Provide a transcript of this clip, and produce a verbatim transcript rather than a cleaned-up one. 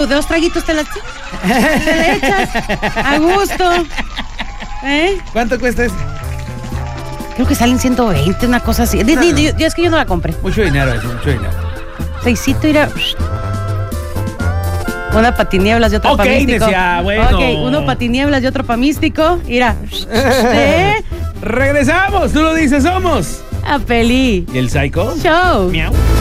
Dos traguitos te las te le echas a gusto. ¿Eh? ¿Cuánto cuesta eso? Creo que salen ciento veinte, una cosa así. No. Di, di, yo, es que yo no la compré. Mucho dinero eso, mucho dinero. Seisito irá. Una para tinieblas y otra okay, para místico. Necia, bueno. Ok, uno para tinieblas y otro para místico. Mira. ¿Eh? Regresamos, tú lo dices, somos. A Peli. ¿Y el Psycho? Show. Miau.